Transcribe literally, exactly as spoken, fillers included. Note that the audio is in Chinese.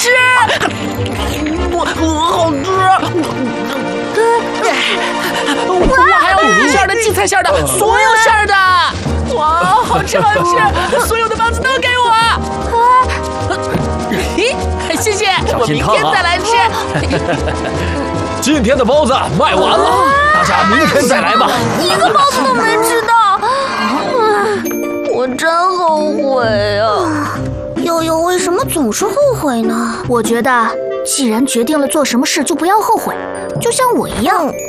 吃，我好吃。我还要鱼馅的、荠菜馅的，所有馅的。哇，好吃好吃！所有的包子都给我。嘿，谢谢，我明天再来吃。 今天的包子卖完了，大家明天再来吧。 一个包子都没吃到，我真后悔啊！ 悠悠为什么总是后悔呢？ 我觉得，既然决定了做什么事，就不要后悔，就像我一样。